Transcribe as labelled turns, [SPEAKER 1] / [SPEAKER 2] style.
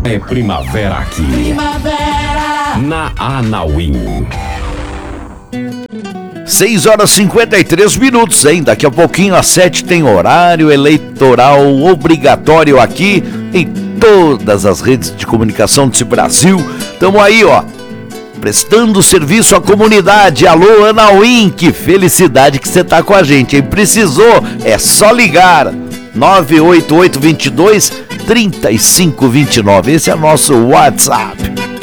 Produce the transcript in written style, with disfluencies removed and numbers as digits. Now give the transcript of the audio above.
[SPEAKER 1] É primavera aqui.
[SPEAKER 2] Primavera
[SPEAKER 1] Na Anauim.
[SPEAKER 3] 6h53, hein? Daqui a pouquinho às 7 tem horário eleitoral obrigatório aqui em todas as redes de comunicação desse Brasil. Tamo aí, ó, prestando serviço à comunidade. Alô, Anauim, que felicidade que você tá com a gente, hein? Precisou, é só ligar. 98822-3529, esse é nosso WhatsApp.